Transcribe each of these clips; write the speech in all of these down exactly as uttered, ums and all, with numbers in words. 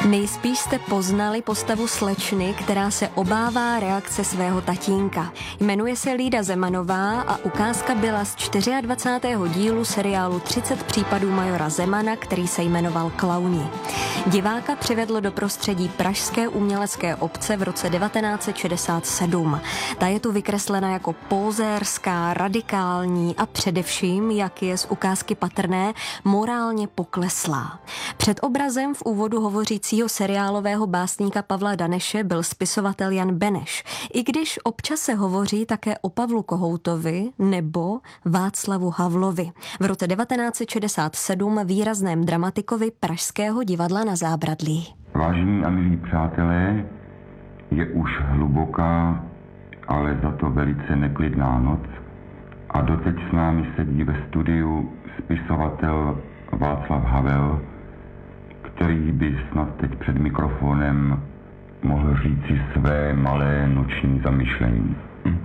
Nejspíš jste poznali postavu slečny, která se obává reakce svého tatínka. Jmenuje se Lída Zemanová a ukázka byla z dvacátého čtvrtého dílu seriálu třicet případů majora Zemana, který se jmenoval Klauni. Diváka přivedlo do prostředí pražské umělecké obce v roce devatenáct set šedesát sedm. Ta je tu vykreslena jako pózérská, radikální a především, jak je z ukázky patrné, morálně pokleslá. Před obrazem v úvodu hovořícího seriálového básníka Pavla Daneše byl spisovatel Jan Beneš. I když občas se hovoří také o Pavlu Kohoutovi nebo Václavu Havlovi. V roce devatenáct set šedesát sedm výrazném dramatikovi Pražského divadla na Zábradlí. Vážení a milí přátelé, je už hluboká, ale za to velice neklidná noc a doteď s námi sedí ve studiu spisovatel Václav Havel, který by snad teď před mikrofonem mohl říci své malé noční zamyšlení.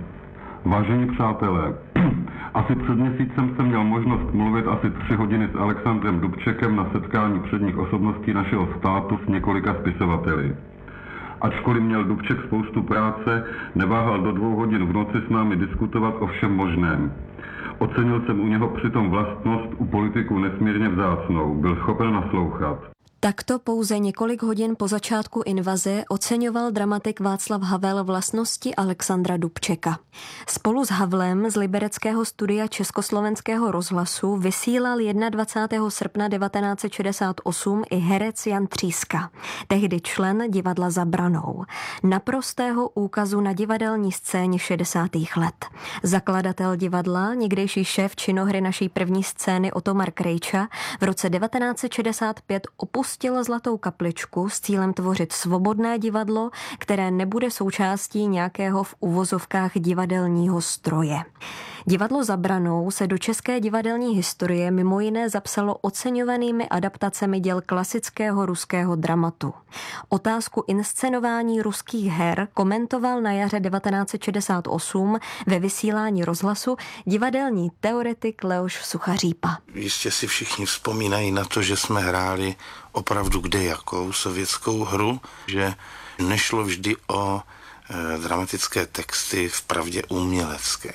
Vážení přátelé, asi před měsícem jsem měl možnost mluvit asi tři hodiny s Alexandrem Dubčekem na setkání předních osobností našeho státu s několika spisovateli. Ačkoliv měl Dubček spoustu práce, neváhal do dvou hodin v noci s námi diskutovat o všem možném. Ocenil jsem u něho přitom vlastnost u politiků nesmírně vzácnou, byl schopen naslouchat. Takto pouze několik hodin po začátku invaze oceňoval dramatik Václav Havel vlastnosti Alexandra Dubčeka. Spolu s Havlem z libereckého studia Československého rozhlasu vysílal dvacátého prvního srpna devatenáct set šedesát osm i herec Jan Tříska, tehdy člen divadla Za branou. Naprostého úkazu na divadelní scéně šedesátých let. Zakladatel divadla, někdejší šéf činohry naší první scény Otomar Krejča, v roce devatenáct set šedesát pět opustil Zlatou kapličku s cílem tvořit svobodné divadlo, které nebude součástí nějakého v uvozovkách divadelního stroje. Divadlo Za branou se do české divadelní historie mimo jiné zapsalo oceňovanými adaptacemi děl klasického ruského dramatu. Otázku inscenování ruských her komentoval na jaře devatenáct set šedesát osm ve vysílání rozhlasu divadelní teoretik Leoš Suchařípa. Jistě si všichni vzpomínají na to, že jsme hráli opravdu kdejakou sovětskou hru, že nešlo vždy o e, dramatické texty vpravdě umělecké.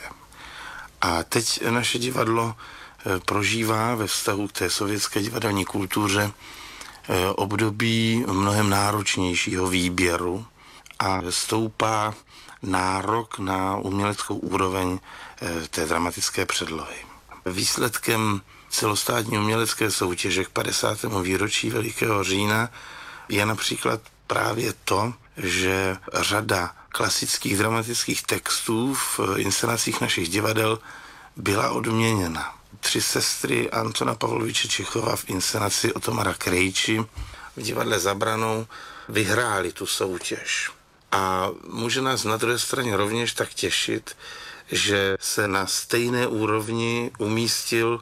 A teď naše divadlo e, prožívá ve vztahu k té sovětské divadelní kultuře e, období mnohem náročnějšího výběru a stoupá nárok na uměleckou úroveň e, té dramatické předlohy. Výsledkem celostátní umělecké soutěže k padesátému výročí Velikého října je například právě to, že řada klasických dramatických textů v inscenacích našich divadel byla odměněna. Tři sestry Antona Pavloviče Čechova v inscenaci Otomara Krejči v divadle Za branou vyhráli tu soutěž. A může nás na druhé straně rovněž tak těšit, že se na stejné úrovni umístil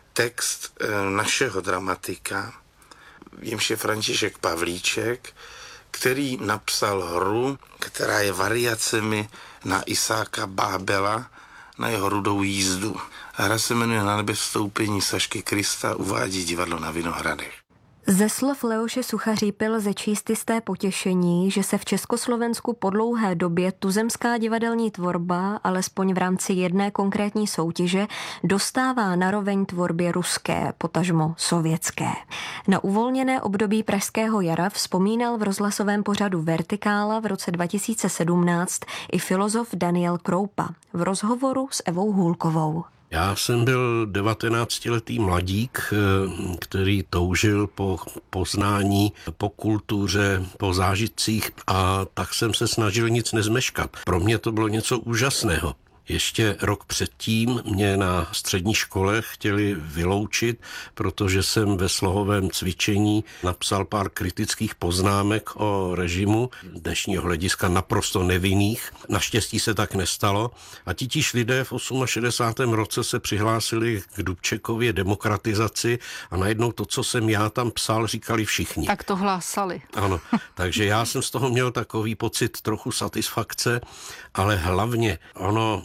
text našeho dramatika, jímž je František Pavlíček, který napsal hru, která je variacemi na Isáka Bábela, na jeho Rudou jízdu. Hra se jmenuje Na nebe vstoupení Sašky Krista, uvádí divadlo na Vinohradech. Ze slov Leoše Suchařípy lze číst jisté potěšení, že se v Československu po dlouhé době tuzemská divadelní tvorba, alespoň v rámci jedné konkrétní soutěže, dostává na roveň tvorbě ruské, potažmo sovětské. Na uvolněné období Pražského jara vzpomínal v rozhlasovém pořadu Vertikála v roce dva tisíce sedmnáct i filozof Daniel Kroupa v rozhovoru s Evou Hůlkovou. Já jsem byl devatenáctiletý mladík, který toužil po poznání, po kultuře, po zážitcích a tak jsem se snažil nic nezmeškat. Pro mě to bylo něco úžasného. Ještě rok předtím mě na střední škole chtěli vyloučit, protože jsem ve slohovém cvičení napsal pár kritických poznámek o režimu, dnešního hlediska naprosto nevinných. Naštěstí se tak nestalo a titíž lidé v šedesátém osmém roce se přihlásili k Dubčekově demokratizaci a najednou to, co jsem já tam psal, říkali všichni. Tak to hlásali. Ano, takže já jsem z toho měl takový pocit trochu satisfakce, ale hlavně ono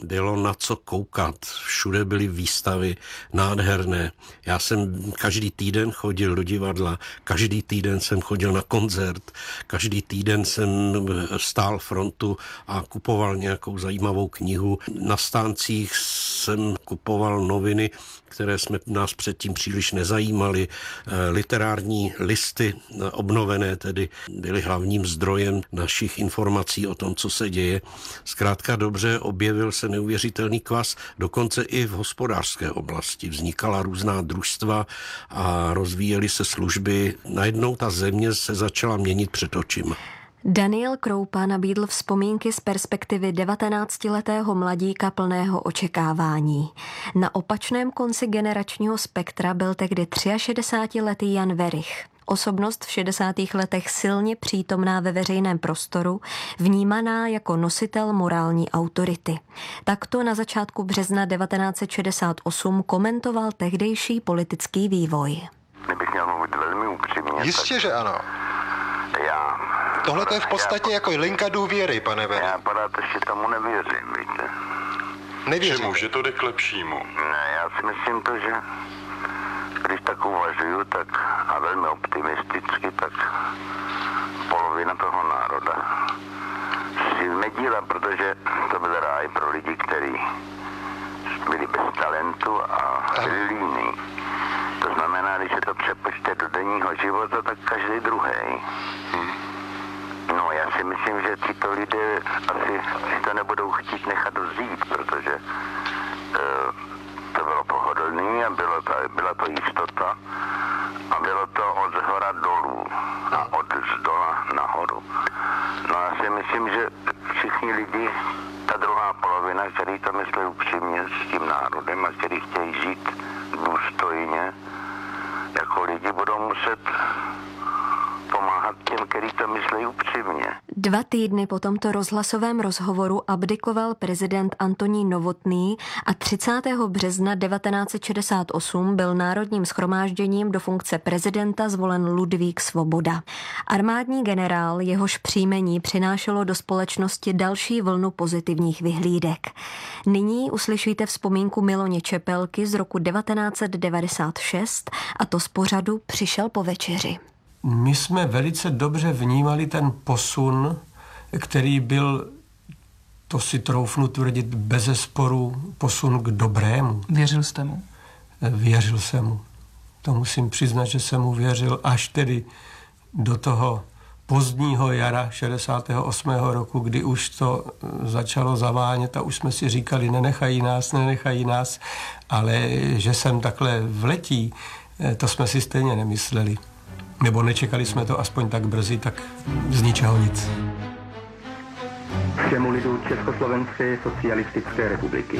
bylo na co koukat. Všude byly výstavy nádherné. Já jsem každý týden chodil do divadla, každý týden jsem chodil na koncert, každý týden jsem stál frontu a kupoval nějakou zajímavou knihu. Na stáncích jsem kupoval noviny, které jsme nás předtím příliš nezajímaly. Literární listy obnovené tedy byly hlavním zdrojem našich informací o tom, co se děje. Zkrátka dobře, objevil se neuvěřitelný kvas, dokonce i v hospodářské oblasti. Vznikala různá družstva a rozvíjely se služby. Najednou ta země se začala měnit před očima. Daniel Kroupa nabídl vzpomínky z perspektivy devatenáctiletého mladíka plného očekávání. Na opačném konci generačního spektra byl tehdy šedesátiletý Jan Werich. Osobnost v šedesátých letech silně přítomná ve veřejném prostoru, vnímaná jako nositel morální autority. Takto na začátku března devatenáct set šedesát osm komentoval tehdejší politický vývoj. Kdybych měl mluvit velmi upřímně. Jistě, tak... že ano. Já... Tohle to je v podstatě já... jako linka důvěry, pane Werich. Já pořád ještě tomu nevěřím, víte. Nevěřím. Čemu, že to jde k lepšímu? Ne, já si myslím to, že když tak uvažuju, tak a velmi optimisticky, tak polovina toho národa si nedíla, protože to byl ráj pro lidi, kteří byli bez talentu a byli líní. To znamená, když se to přepočte do denního života, tak každý druhý. Hmm. No, já si myslím, že tyto lidé asi si to nebudou chtít nechat vzít, protože uh, to bylo pohodlný a bylo to, byla to jistota a bylo to od zhora dolů a od zdola nahoru. No, já si myslím, že všichni lidi, ta druhá polovina, který to myslí upřímně s tím národem a který chtějí žít důstojně, jako lidi budou muset pomáhat těm, který to myslí upřímně. Dva týdny po tomto rozhlasovém rozhovoru abdikoval prezident Antonín Novotný a třicátého března devatenáct set šedesát osm byl Národním shromážděním do funkce prezidenta zvolen Ludvík Svoboda. Armádní generál, jehož příjmení přinášelo do společnosti další vlnu pozitivních vyhlídek. Nyní uslyšíte vzpomínku Miloně Čepelky z roku devatenáct set devadesát šest a to z pořadu Přišel po večeři. My jsme velice dobře vnímali ten posun, který byl, to si troufnu tvrdit, bezesporu posun k dobrému. Věřil jste mu? Věřil jsem mu. To musím přiznat, že jsem mu věřil až tedy do toho pozdního jara šedesátého osmého roku, kdy už to začalo zavánět a už jsme si říkali, nenechají nás, nenechají nás, ale že jsem takhle vletí, to jsme si stejně nemysleli. Nebo nečekali jsme to aspoň tak brzy, tak z ničeho nic. Všemu lidu Československé socialistické republiky.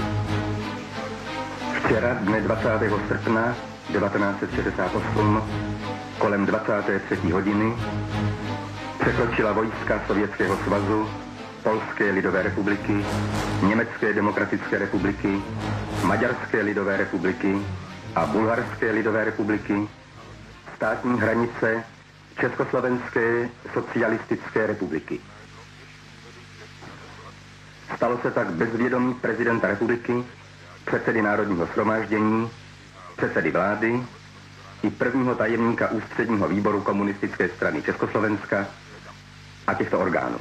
Včera, dne dvacátého srpna devatenáct set šedesát osm, kolem dvacáté třetí hodiny, překročila vojska Sovětského svazu, Polské lidové republiky, Německé demokratické republiky, Maďarské lidové republiky a Bulharské lidové republiky státní hranice Československé socialistické republiky. Stalo se tak bez vědomí prezidenta republiky, předsedy Národního shromáždění, předsedy vlády i prvního tajemníka ústředního výboru komunistické strany Československa a těchto orgánů.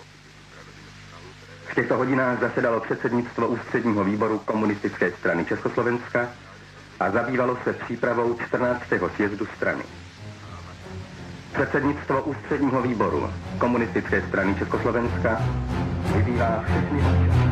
V těchto hodinách zasedalo předsednictvo ústředního výboru komunistické strany Československa a zabývalo se přípravou čtrnáctého sjezdu strany. Předsednictvo ústředního výboru komunistické strany Československa vybírá všechny občany.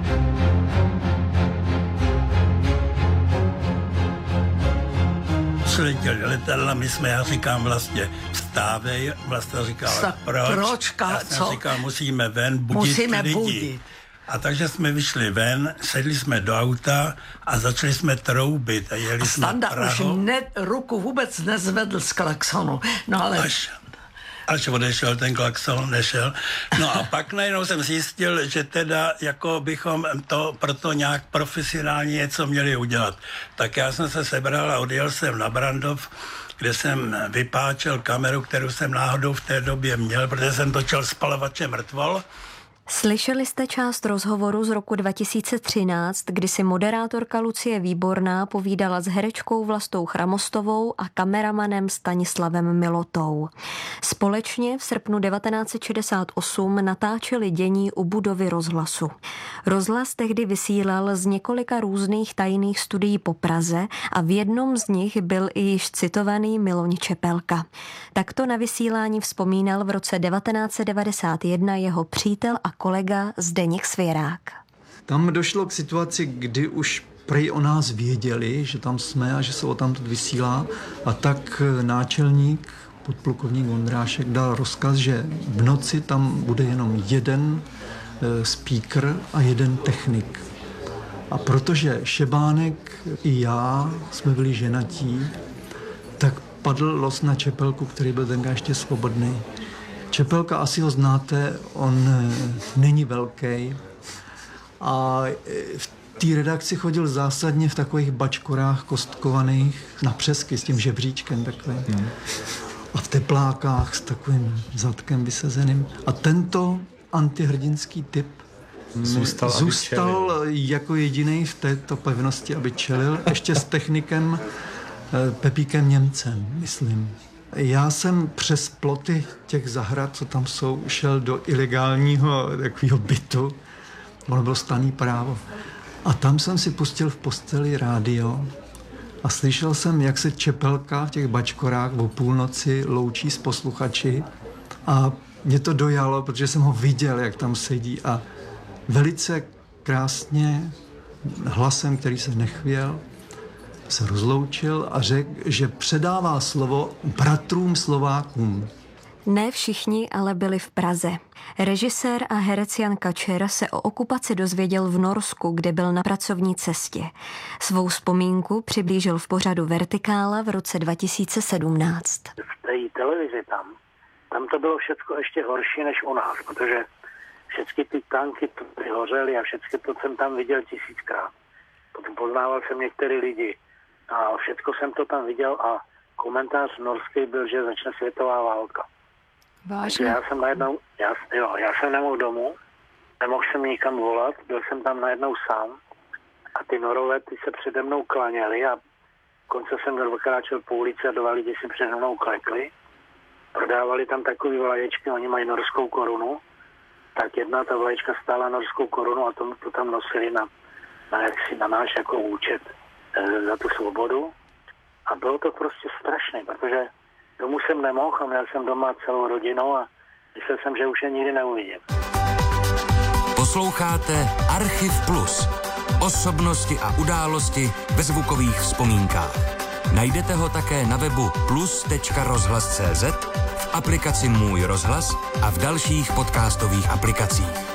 Přiletěli letadla, my jsme, já říkám vlastně, vstávej, vlastně říkala, Sta- proč? proč? Já jsem Co? říkal, musíme ven, budit Musíme lidi. budit. A takže jsme vyšli ven, sedli jsme do auta a začali jsme troubit a jeli A jsme Standa už Prahou. ne, ruku vůbec nezvedl z klaxonu. No ale... Až, až odešel ten klakson, nešel. No a pak najednou jsem zjistil, že teda jako bychom to proto nějak profesionálně něco měli udělat. Tak já jsem se sebral a odjel jsem na Brandov, kde jsem vypáčel kameru, kterou jsem náhodou v té době měl, protože jsem točil Spalovače mrtvol. Slyšeli jste část rozhovoru z roku dva tisíce třináct, kdy si moderátorka Lucie Výborná povídala s herečkou Vlastou Chramostovou a kameramanem Stanislavem Milotou. Společně v srpnu devatenáct set šedesát osm natáčeli dění u budovy rozhlasu. Rozhlas tehdy vysílal z několika různých tajných studií po Praze a v jednom z nich byl i již citovaný Miloň Čepelka. Takto na vysílání vzpomínal v roce devatenáct set devadesát jedna jeho přítel a kolega Zdeněk Svěrák. Tam došlo k situaci, kdy už prej o nás věděli, že tam jsme a že se o tamtud vysílá, a tak náčelník, podplukovník Vondrášek, dal rozkaz, že v noci tam bude jenom jeden e, speaker a jeden technik. A protože Šebánek i já jsme byli ženatí, tak padl los na Čepelku, který byl tenkrát ještě svobodný. Čepelka, asi ho znáte, on není velký a v té redakci chodil zásadně v takových bačkorách kostkovaných na přesky s tím žebříčkem takovým. Hmm. A v teplákách s takovým zadkem vysazeným. A tento antihrdinský typ zůstal, zůstal jako jediný v této pevnosti, aby čelil, ještě s technikem Pepíkem Němcem, myslím. Já jsem přes ploty těch zahrad, co tam jsou, šel do ilegálního takového bytu. Ono bylo stanný právo. A tam jsem si pustil v posteli rádio a slyšel jsem, jak se Čepelka v těch bačkorách o půlnoci loučí s posluchači. A mě to dojalo, protože jsem ho viděl, jak tam sedí, a velice krásně hlasem, který se nechvěl, se rozloučil a řekl, že předává slovo bratrům Slovákům. Ne všichni ale byli v Praze. Režisér a herec Jan Kačer se o okupaci dozvěděl v Norsku, kde byl na pracovní cestě. Svou vzpomínku přiblížil v pořadu Vertikála v roce dva tisíce sedmnáct. V té televizi tam, tam to bylo všecko ještě horší než u nás, protože všechny ty tanky tady hořely a všechno to jsem tam viděl tisíckrát. Potom poznával jsem některé lidi a všechno jsem to tam viděl a komentář norský byl, že začne světová válka. Vážně? Já jsem najednou, já, jo, já jsem nemohl domů, nemohl jsem nikam volat, byl jsem tam najednou sám a ty Norové, ty se přede mnou klaněli a konce jsem kráčel po ulici a dva lidi si přede mnou klekli. Prodávali tam takový vlaječky, oni mají norskou korunu, tak jedna ta vlaječka stála norskou korunu a to, to tam nosili na, na, jaksi, na náš jako účet e, za tu svobodu. A bylo to prostě strašné, protože domů jsem nemohl a měl jsem doma celou rodinu a myslel jsem, že už je nikdy neuvidím. Posloucháte Archiv Plus. Osobnosti a události ve zvukových vzpomínkách. Najdete ho také na webu plus tečka rozhlas tečka cé zet, v aplikaci Můj rozhlas a v dalších podcastových aplikacích.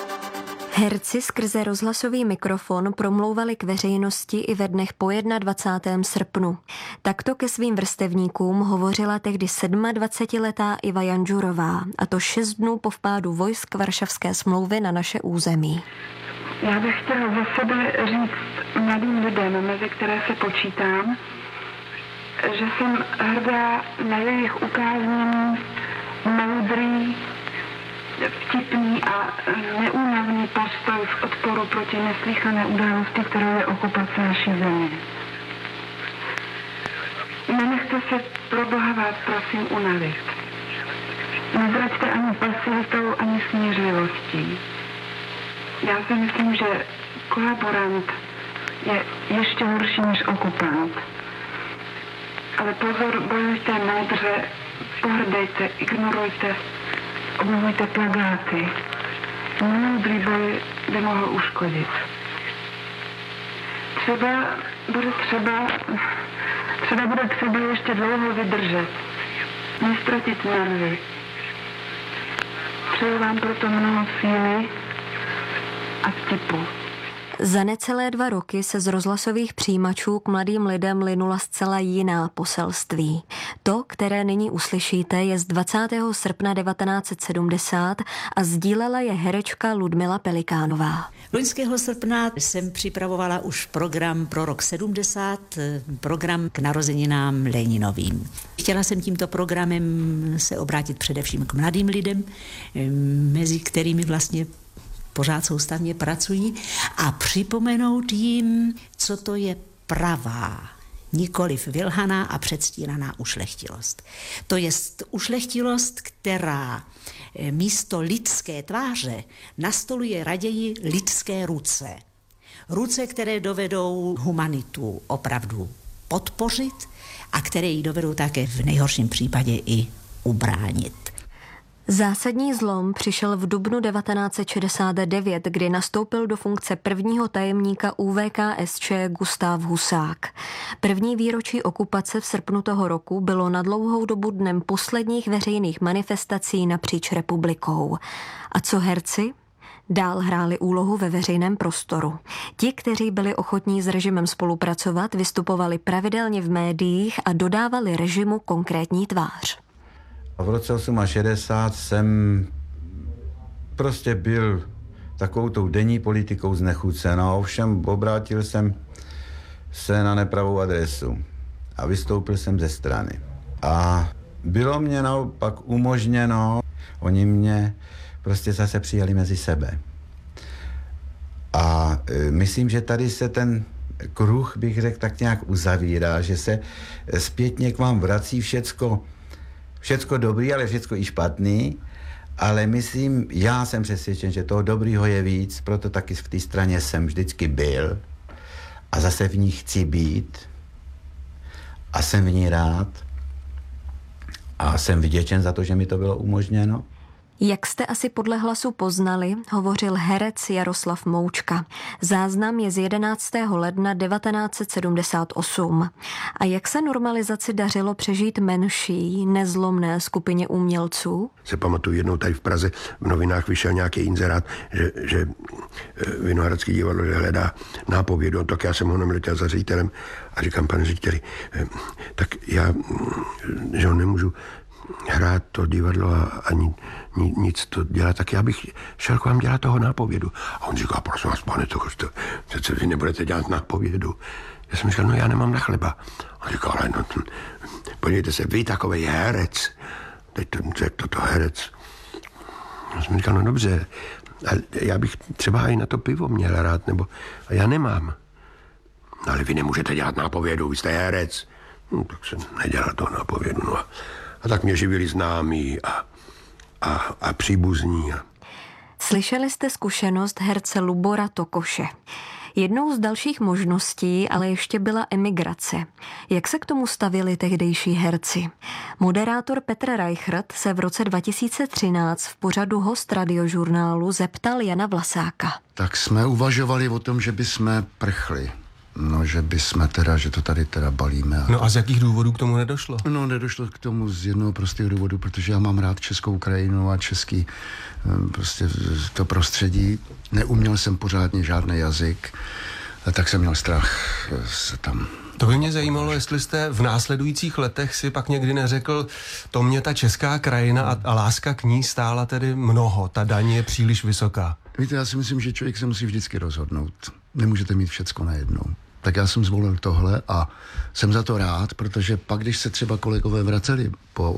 Herci skrze rozhlasový mikrofon promlouvali k veřejnosti i ve dnech po dvacátého prvního srpnu. Takto ke svým vrstevníkům hovořila tehdy dvacetisedmiletá Iva Janžurová, a to šest dnů po vpádu vojsk Varšavské smlouvy na naše území. Já bych chtěla za sebe říct mladým lidem, mezi které se počítám, že jsem hrdá na jejich ukázněný, moudrý, vtipný a neúnavný postoj v odporu proti neslýchané události, kterou je okupace naší země. Nenechte se pro Boha vás prosím unavit. Nezraďte ani pasivitou, ani smířlivostí. Já si myslím, že kolaborant je ještě horší než okupant. Ale pozor, bojujte moudře, pohrdejte, ignorujte, obnovujte plagáty. Moudrý boj by mohl uškodit. Třeba bude třeba, třeba bude třeba ještě dlouho vydržet. Nestratit nervy. Přeju vám proto mnoho síly a vtipu. Za necelé dva roky se z rozhlasových přijímačů k mladým lidem linula zcela jiná poselství. To, které nyní uslyšíte, je z dvacátého srpna devatenáct set sedmdesát a sdílela je herečka Ludmila Pelikánová. Loňského srpna jsem připravovala už program pro rok sedmdesát, program k narozeninám Leninovým. Chtěla jsem tímto programem se obrátit především k mladým lidem, mezi kterými vlastně pořád soustavně pracují, a připomenout jim, co to je pravá, nikoliv vylhaná a předstíraná ušlechtilost. To je ušlechtilost, která místo lidské tváře nastoluje raději lidské ruce. Ruce, které dovedou humanitu opravdu podpořit a které ji dovedou také v nejhorším případě i ubránit. Zásadní zlom přišel v dubnu devatenáct set šedesát devět, kdy nastoupil do funkce prvního tajemníka U V K S Č Gustav Husák. První výročí okupace v srpnu toho roku bylo na dlouhou dobu dnem posledních veřejných manifestací napříč republikou. A co herci? Dál hráli úlohu ve veřejném prostoru. Ti, kteří byli ochotní s režimem spolupracovat, vystupovali pravidelně v médiích a dodávali režimu konkrétní tvář. V roce šedesát osm jsem prostě byl takovou tou denní politikou znechucen, a ovšem obrátil jsem se na nepravou adresu a vystoupil jsem ze strany. A bylo mě naopak umožněno, oni mě prostě zase přijali mezi sebe. A e, myslím, že tady se ten kruh, bych řekl, tak nějak uzavírá, že se zpětně k vám vrací všecko, všecko dobrý, ale všecko i špatný, ale myslím, já jsem přesvědčen, že toho dobrýho je víc, proto taky v té straně jsem vždycky byl a zase v ní chci být a jsem v ní rád a jsem vděčen za to, že mi to bylo umožněno. Jak jste asi podle hlasu poznali, hovořil herec Jaroslav Moučka. Záznam je z jedenáctého ledna devatenáct set sedmdesát osm. A jak se normalizaci dařilo přežít menší, nezlomné skupině umělců? Se pamatuju, jednou tady v Praze v novinách vyšel nějaký inzerát, že, že Vinohradský divadlo že hledá nápovědu, tak já jsem ho namletěl za ředitelem a říkám, pane řediteli, tak já, že ho nemůžu hrát to divadlo a ani nic to dělat, tak já bych šel k vám dělat toho nápovědu. A on říká, prosím vás, pane, to, to, to vy nebudete dělat nápovědu. Já jsem říkal, no já nemám na chleba. A on říkal, ale no, podívejte se, vy takovej herec. Teď to řekl toto herec. Já jsem říkal, no dobře, ale já bych třeba i na to pivo měl rád, nebo a já nemám. No, ale vy nemůžete dělat nápovědu, vy jste herec. No, tak jsem nedělal toho nápovědu, no. A tak mě živili známí a, a, a příbuzní. Slyšeli jste zkušenost herce Lubora Tokoše. Jednou z dalších možností ale ještě byla emigrace. Jak se k tomu stavili tehdejší herci? Moderátor Petr Reichert se v roce dva tisíce třináct v pořadu Host radiožurnálu zeptal Jana Vlasáka. Tak jsme uvažovali o tom, že bychom prchli. No, že bychom teda, že to tady teda balíme. A no a z jakých důvodů k tomu nedošlo? No, nedošlo k tomu z jednoho prostého důvodu, protože já mám rád českou krajinu a český prostě to prostředí. Neuměl jsem pořádně žádný jazyk, tak jsem měl strach se tam... To by mě zajímalo, jestli jste v následujících letech si pak někdy neřekl, to mě ta česká krajina a, a láska k ní stála tedy mnoho, ta daň je příliš vysoká. Víte, já si myslím, že člověk se musí vždycky rozhodnout. Nemůžete mít všecko najednou. Tak já jsem zvolil tohle a jsem za to rád, protože pak, když se třeba kolegové vraceli po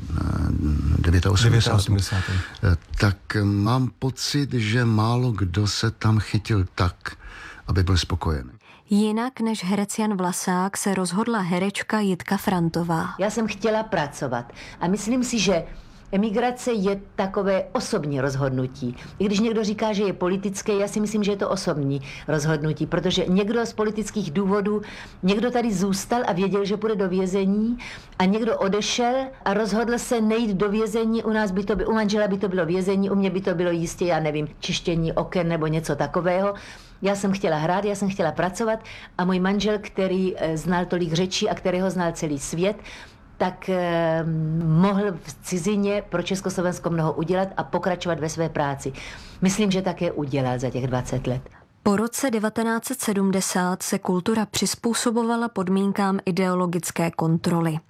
osmdesátém devátém tak mám pocit, že málo kdo se tam chytil tak, aby byl spokojený. Jinak než herec Jan Vlasák se rozhodla herečka Jitka Frantová. Já jsem chtěla pracovat a myslím si, že emigrace je takové osobní rozhodnutí. I když někdo říká, že je politické, já si myslím, že je to osobní rozhodnutí, protože někdo z politických důvodů, někdo tady zůstal a věděl, že půjde do vězení a někdo odešel a rozhodl se nejít do vězení. U nás by to bylo, u manžela by to bylo vězení, u mě by to bylo jistě, já nevím, čištění oken nebo něco takového. Já jsem chtěla hrát, já jsem chtěla pracovat a můj manžel, který znal tolik řečí a kterého znal celý svět, tak eh, mohl v cizině pro Československo mnoho udělat a pokračovat ve své práci. Myslím, že také udělal za těch dvacet let. Po roce devatenáct set sedmdesát se kultura přizpůsobovala podmínkám ideologické kontroly.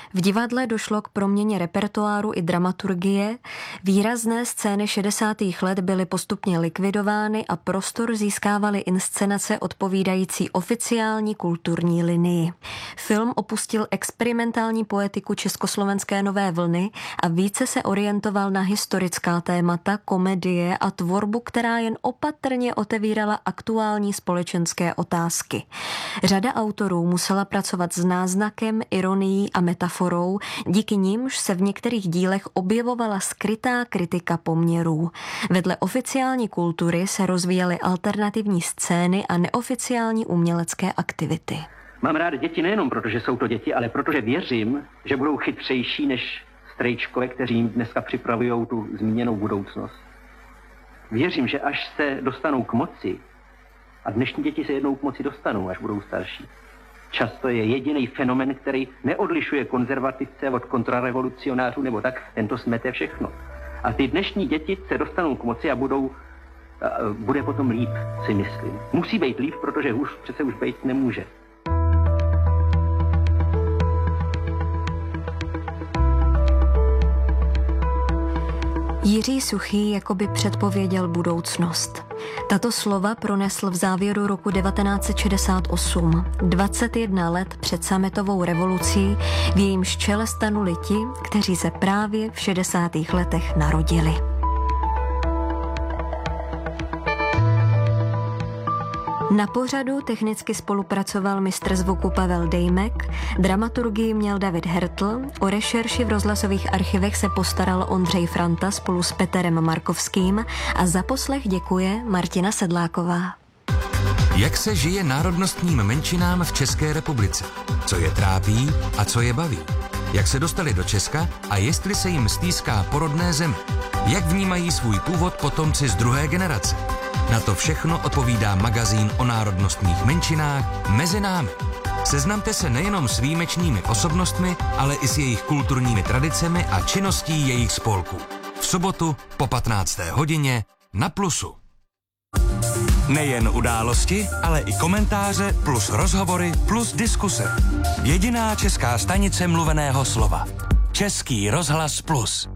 V divadle došlo k proměně repertoáru i dramaturgie, výrazné scény šedesátých let byly postupně likvidovány a prostor získávaly inscenace odpovídající oficiální kulturní linii. Film opustil experimentální poetiku československé nové vlny a více se orientoval na historická témata, komedie a tvorbu, která jen opatrně otevírala aktuální společenské otázky. Řada autorů musela pracovat s náznakem, ironií a metaforou, díky nimž se v některých dílech objevovala skrytá kritika poměrů. Vedle oficiální kultury se rozvíjely alternativní scény a neoficiální umělecké aktivity. Mám rád děti nejenom proto, že jsou to děti, ale protože věřím, že budou chytřejší než strejčkové, kteří jim dneska připravují tu zmíněnou budoucnost. Věřím, že až se dostanou k moci, a dnešní děti se jednou k moci dostanou, až budou starší, často je jediný fenomen, který neodlišuje konzervativce od kontrarevolucionářů nebo tak, tento smete všechno. A ty dnešní děti se dostanou k moci a budou, a bude potom líp, si myslím. Musí být líp, protože už přece už být nemůže. Jiří Suchý jakoby předpověděl budoucnost. Tato slova pronesl v závěru roku devatenáct set šedesát osm, dvacet jedna let před sametovou revolucí, v jejímž čele stanuli ti, kteří se právě v šedesátých letech narodili. Na pořadu technicky spolupracoval mistr zvuku Pavel Dejmek, dramaturgii měl David Hertl, o rešerši v rozhlasových archivech se postaral Ondřej Franta spolu s Peterem Markovským a za poslech děkuje Martina Sedláková. Jak se žije národnostním menšinám v České republice? Co je trápí a co je baví? Jak se dostali do Česka a jestli se jim stýská po rodné zemi? Jak vnímají svůj původ potomci z druhé generace? Na to všechno odpovídá magazín o národnostních menšinách Mezi námi. Seznamte se nejenom s výjimečnými osobnostmi, ale i s jejich kulturními tradicemi a činností jejich spolků. V sobotu po patnácté hodině na Plusu. Nejen události, ale i komentáře plus rozhovory plus diskuse. Jediná česká stanice mluveného slova. Český rozhlas Plus.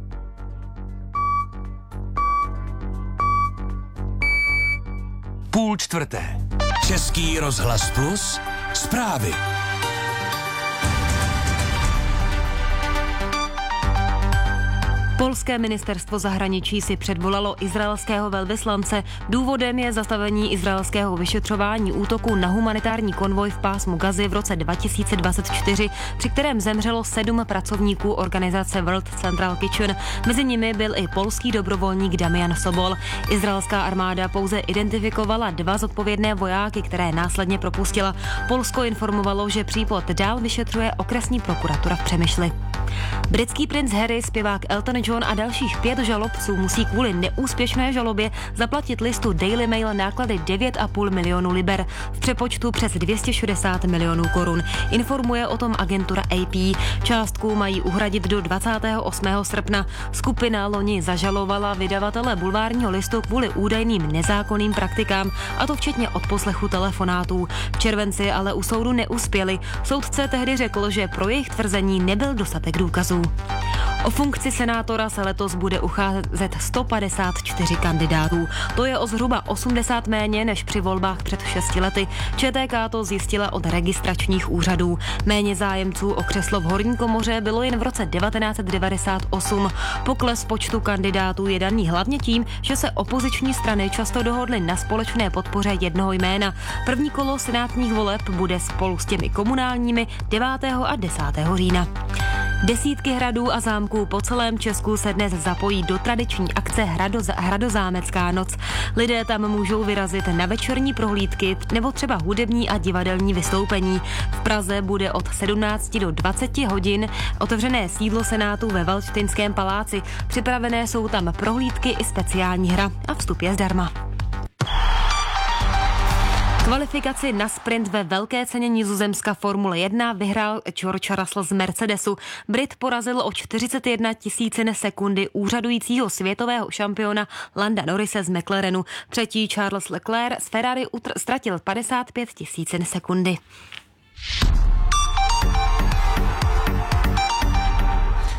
Půl čtvrté. Český rozhlas Plus. Zprávy. Polské ministerstvo zahraničí si předvolalo izraelského velvyslance. Důvodem je zastavení izraelského vyšetřování útoku na humanitární konvoj v pásmu Gazy v roce dva tisíce dvacet čtyři, při kterém zemřelo sedm pracovníků organizace World Central Kitchen. Mezi nimi byl i polský dobrovolník Damian Sobol. Izraelská armáda pouze identifikovala dva zodpovědné vojáky, které následně propustila. Polsko informovalo, že případ dál vyšetřuje okresní prokuratura v Přemyšli. Britský princ Harry, zpěvák Elton John a dalších pět žalobců musí kvůli neúspěšné žalobě zaplatit listu Daily Mail náklady devět a půl milionu liber, v přepočtu přes dvě stě šedesát milionů korun. Informuje o tom agentura A P. Částku mají uhradit do dvacátého osmého srpna. Skupina loni zažalovala vydavatele bulvárního listu kvůli údajným nezákonným praktikám, a to včetně odposlechu telefonátů. V červenci ale u soudu neuspěli. Soudce tehdy řekl, že pro jejich tvrzení nebyl dostatek důkazů. O funkci senátora se letos bude ucházet sto padesát čtyři kandidátů. To je o zhruba osmdesát méně než při volbách před šesti lety. Č T K to zjistila od registračních úřadů. Méně zájemců o křeslo v horní komoře bylo jen v roce devatenáct set devadesát osm. Pokles počtu kandidátů je daný hlavně tím, že se opoziční strany často dohodly na společné podpoře jednoho jména. První kolo senátních voleb bude spolu s těmi komunálními devátého a desátého října. Desítky hradů a zámků po celém Česku se dnes zapojí do tradiční akce Hradoz- Hradozámecká noc. Lidé tam můžou vyrazit na večerní prohlídky nebo třeba hudební a divadelní vystoupení. V Praze bude od sedmnácti do dvaceti hodin otevřené sídlo Senátu ve Valdštejnském paláci. Připravené jsou tam prohlídky i speciální hra a vstup je zdarma. Kvalifikaci na sprint ve velké ceně Nizozemska Formule jedna vyhrál George Russell z Mercedesu. Brit porazil o čtyřicet jedna tisícin sekundy úřadujícího světového šampiona Landa Norrise z McLarenu. Třetí Charles Leclerc z Ferrari utr- ztratil padesát pět tisícin sekundy.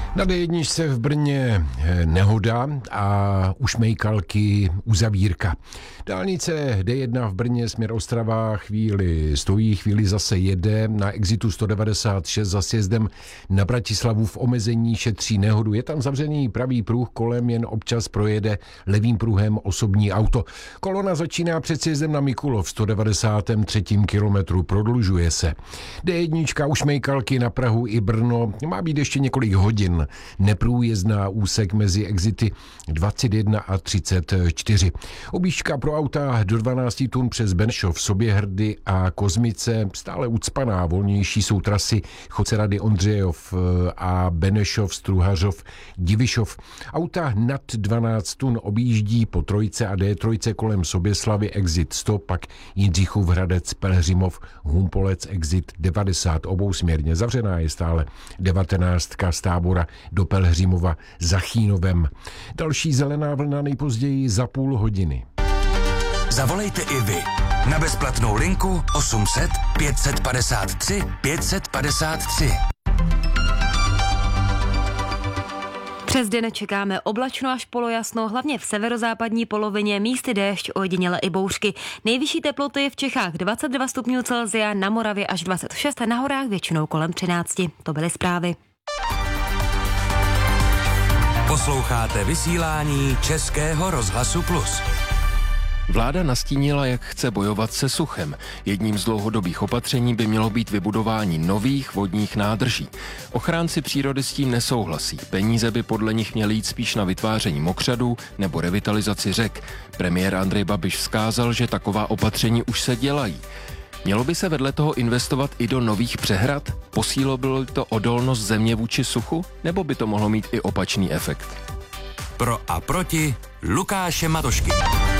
Na dé jedna v Brně nehoda a u Šmejkalky uzavírka. Dálnice dé jedna v Brně směr Ostrava chvíli stojí, chvíli zase jede. Na exitu sto devadesát šest za sjezdem na Bratislavu v omezení šetří nehodu. Je tam zavřený pravý pruh, kolem jen občas projede levým pruhem osobní auto. Kolona začíná před sjezdem na Mikulov v sto devadesátém třetím kilometru, prodlužuje se. dé jedna u Šmejkalky na Prahu i Brno má být ještě několik hodin. Neprůjezdná úsek mezi exity dvacet jedna a třicet čtyři. Objížďka pro auta do dvanáct tun přes Benešov, Soběhrdy a Kozmice stále ucpaná. Volnější jsou trasy Chocerady Ondřejov a Benešov, Struhařov, Divišov. Auta nad dvanáct tun objíždí po trojce a dé tři kolem Soběslavy exit sto, pak Jindřichův Hradec, Pelhřimov, Humpolec exit devadesát. Obousměrně zavřená je stále devatenáctka z Tábora do Pelhřimova za Chýnovem. Další zelená vlna nejpozději za půl hodiny. Zavolejte i vy na bezplatnou linku osm set pět set padesát tři pět set padesát tři. Přes den čekáme oblačno až polojasno, hlavně v severozápadní polovině, místy déšť, ojediněle i bouřky. Nejvyšší teploty v Čechách dvacet dva stupňů Celsia, na Moravě až dvacet šest, na horách většinou kolem třináct. To byly zprávy. Posloucháte vysílání Českého rozhlasu Plus. Vláda nastínila, jak chce bojovat se suchem. Jedním z dlouhodobých opatření by mělo být vybudování nových vodních nádrží. Ochránci přírody s tím nesouhlasí. Peníze by podle nich měly jít spíš na vytváření mokřadů nebo revitalizaci řek. Premiér Andrej Babiš vzkázal, že taková opatření už se dělají. Mělo by se vedle toho investovat i do nových přehrad? Posílilo by to odolnost země vůči suchu? Nebo by to mohlo mít i opačný efekt? Pro a proti Lukáše Matošky.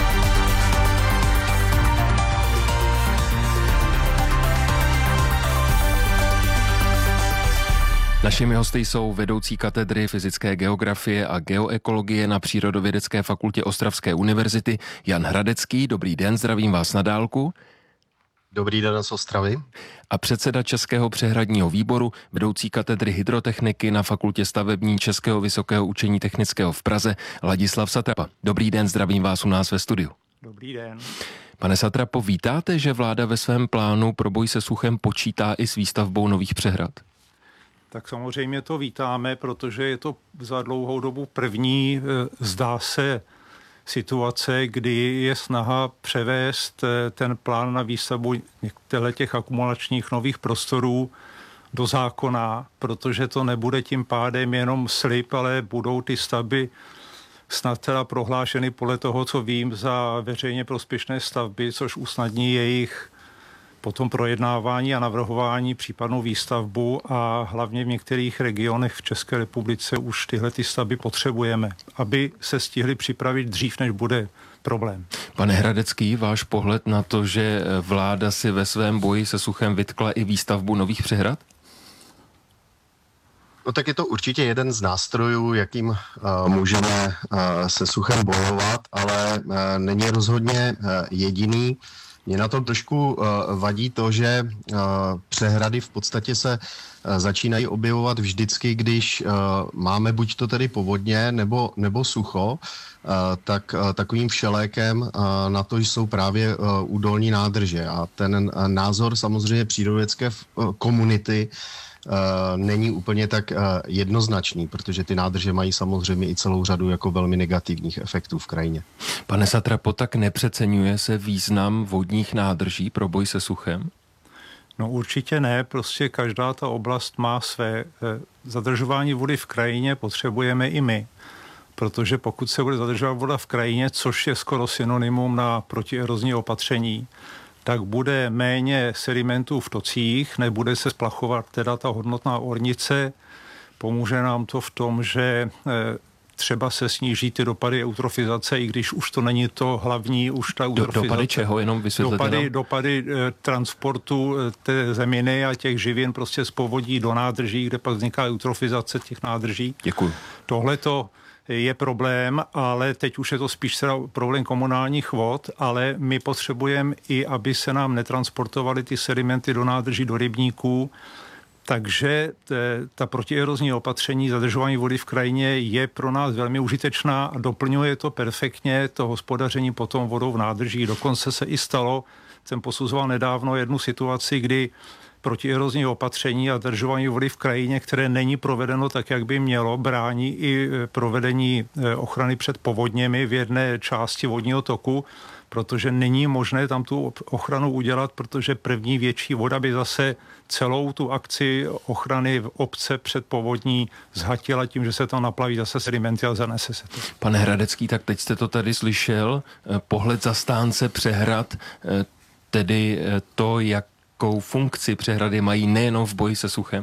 Našimi hosty jsou vedoucí katedry fyzické geografie a geoekologie na Přírodovědecké fakultě Ostravské univerzity Jan Hradecký. Dobrý den, zdravím vás na dálku. Dobrý den z Ostravy. A předseda Českého přehradního výboru, vedoucí katedry hydrotechniky na Fakultě stavební Českého vysokého učení technického v Praze, Ladislav Satrapa. Dobrý den, zdravím vás u nás ve studiu. Dobrý den. Pane Satrapo, vítáte, že vláda ve svém plánu pro boj se suchem počítá i s výstavbou nových přehrad? Tak samozřejmě to vítáme, protože je to za dlouhou dobu první, zdá se, situace, kdy je snaha převést ten plán na výstavbu těch akumulačních nových prostorů do zákona, protože to nebude tím pádem jenom slib, ale budou ty stavby snad teda prohlášeny podle toho, co vím, za veřejně prospěšné stavby, což usnadní jejich potom projednávání a navrhování případnou výstavbu a hlavně v některých regionech v České republice už tyhle ty stavby potřebujeme, aby se stihly připravit dřív, než bude problém. Pane Hradecký, váš pohled na to, že vláda si ve svém boji se suchem vytkla i výstavbu nových přehrad? No tak je to určitě jeden z nástrojů, jakým uh, můžeme uh, se suchem bojovat, ale uh, není rozhodně uh, jediný. Mě na tom trošku uh, vadí to, že uh, přehrady v podstatě se uh, začínají objevovat vždycky, když uh, máme buď to tedy povodně nebo, nebo sucho, uh, tak uh, takovým všelékem uh, na to jsou právě uh, údolní nádrže. A ten uh, názor samozřejmě přírodovědecké uh, komunity Uh, není úplně tak uh, jednoznačný, protože ty nádrže mají samozřejmě i celou řadu jako velmi negativních efektů v krajině. Pane Satrapo, tak nepřeceňuje se význam vodních nádrží pro boj se suchem? No určitě ne, prostě každá ta oblast má své. Zadržování vody v krajině potřebujeme i my, protože pokud se bude zadržovat voda v krajině, což je skoro synonymum na protierozní opatření, tak bude méně sedimentů v tocích, nebude se splachovat teda ta hodnotná ornice. Pomůže nám to v tom, že třeba se sníží ty dopady eutrofizace, i když už to není to hlavní, už ta eutrofizace. Dopady čeho, jenom vysvětlete Dopady, nám? dopady transportu té zeminy a těch živin prostě z povodí do nádrží, kde pak vzniká eutrofizace těch nádrží. Děkuji. Tohle to je problém, ale teď už je to spíš problém komunálních vod, ale my potřebujeme i, aby se nám netransportovaly ty sedimenty do nádrží, do rybníků, Takže ta protierozní opatření zadržování vody v krajině je pro nás velmi užitečná a doplňuje to perfektně to hospodaření potom vodou v nádrží. Dokonce se i stalo, jsem posuzoval nedávno jednu situaci, kdy protierozní opatření a zadržování vody v krajině, které není provedeno tak, jak by mělo, brání i provedení ochrany před povodněmi v jedné části vodního toku, protože není možné tam tu ochranu udělat, protože první větší voda by zase celou tu akci ochrany v obce před povodní zhatila tím, že se tam naplaví zase sedimenty a zanese se to. Pane Hradecký, tak teď jste to tady slyšel, pohled zastánce přehrad, tedy to, jakou funkci přehrady mají nejenom v boji se suchem?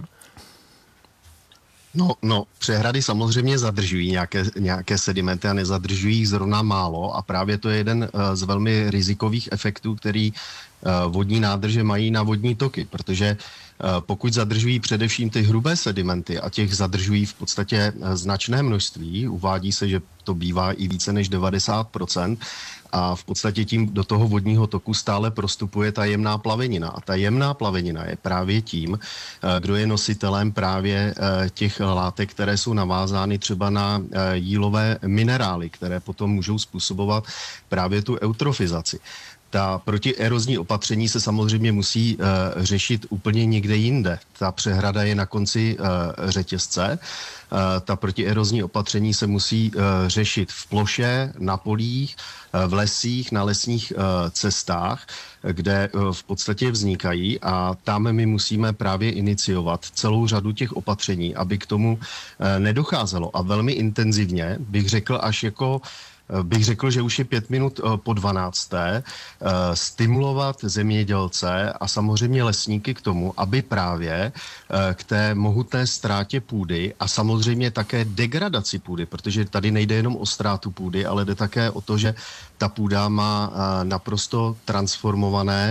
No, no, přehrady samozřejmě zadržují nějaké, nějaké sedimenty a nezadržují jich zrovna málo a právě to je jeden z velmi rizikových efektů, který vodní nádrže mají na vodní toky, protože pokud zadržují především ty hrubé sedimenty a těch zadržují v podstatě značné množství, uvádí se, že to bývá i více než devadesát procent, a v podstatě tím do toho vodního toku stále prostupuje ta jemná plavenina. A ta jemná plavenina je právě tím, kdo je nositelem právě těch látek, které jsou navázány třeba na jílové minerály, které potom můžou způsobovat právě tu eutrofizaci. Ta protierozní opatření se samozřejmě musí uh, řešit úplně někde jinde. Ta přehrada je na konci uh, řetězce. Uh, ta protierozní opatření se musí uh, řešit v ploše, na polích, uh, v lesích, na lesních uh, cestách, kde uh, v podstatě vznikají a tam my musíme právě iniciovat celou řadu těch opatření, aby k tomu uh, nedocházelo. A velmi intenzivně bych řekl až jako bych řekl, že už je pět minut po dvanácté, stimulovat zemědělce a samozřejmě lesníky k tomu, aby právě k té mohutné ztrátě půdy a samozřejmě také degradaci půdy, protože tady nejde jenom o ztrátu půdy, ale jde také o to, že ta půda má naprosto transformované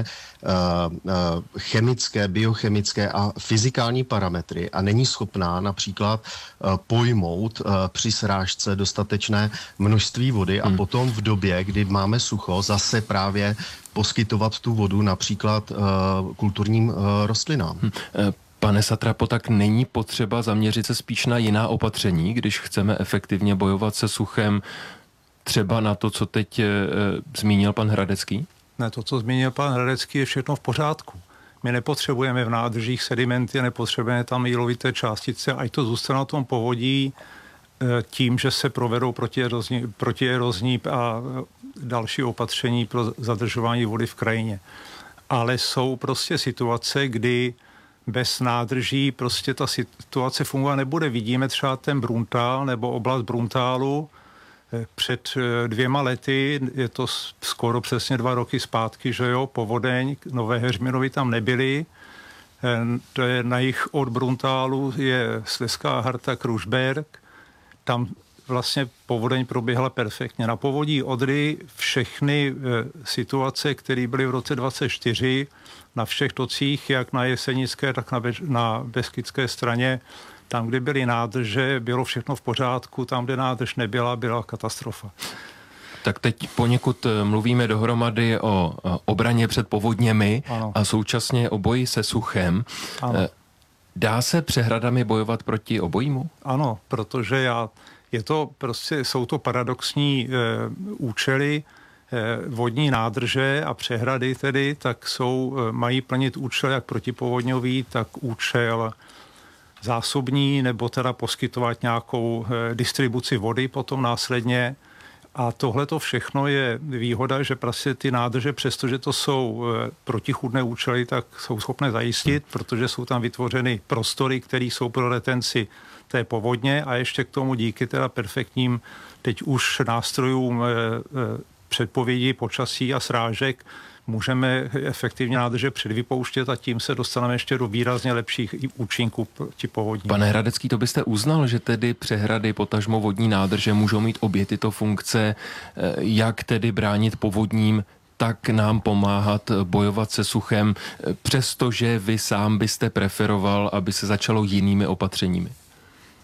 chemické, biochemické a fyzikální parametry a není schopná například pojmout při srážce dostatečné množství vody a hmm. potom v době, kdy máme sucho, zase právě poskytovat tu vodu například kulturním rostlinám. Hmm. Pane Satrapo, tak není potřeba zaměřit se spíš na jiná opatření, když chceme efektivně bojovat se suchem, třeba na to, co teď e, zmínil pan Hradecký? Ne, to, co zmínil pan Hradecký, je všechno v pořádku. My nepotřebujeme v nádržích sedimenty, nepotřebujeme tam jílovité částice, ať to zůstane na tom povodí e, tím, že se provedou protierozní, protierozní a další opatření pro zadržování vody v krajině. Ale jsou prostě situace, kdy bez nádrží prostě ta situace fungovat nebude. Vidíme třeba ten Bruntál nebo oblast Bruntálu. Před dvěma lety, je to skoro přesně dva roky zpátky, že jo, povodeň, Nové Heřminovy tam nebyly. To je na jih od Bruntálu, je Slezská Harta, Krušberg. Tam vlastně povodeň proběhla perfektně. Na povodí Odry všechny situace, které byly v roce dvacet čtyři, na všech tocích, jak na Jesenické, tak na, Be- na Beskydské straně, tam, kde byly nádrže, bylo všechno v pořádku, tam, kde nádrž nebyla, byla katastrofa. Tak teď poněkud mluvíme dohromady o obraně před povodněmi ano. a současně o boji se suchem. Ano. Dá se přehradami bojovat proti obojímu? Ano, protože já, je to prostě, jsou to paradoxní e, účely, e, vodní nádrže a přehrady tedy, tak jsou, e, mají plnit účel jak protipovodňový, tak účel zásobní, nebo teda poskytovat nějakou e, distribuci vody potom následně. A tohle to všechno je výhoda, že prostě ty nádrže, přestože to jsou e, protichůdné účely, tak jsou schopné zajistit, protože jsou tam vytvořeny prostory, které jsou pro retenci té povodně a ještě k tomu díky teda perfektním teď už nástrojům e, e, předpovědi počasí a srážek můžeme efektivně nádrže předvypouštět a tím se dostaneme ještě do výrazně lepších účinků proti povodní. Pane Hradecký, to byste uznal, že tedy přehrady, potažmo vodní nádrže můžou mít obě tyto funkce, jak tedy bránit povodním, tak nám pomáhat bojovat se suchem, přestože vy sám byste preferoval, aby se začalo jinými opatřeními?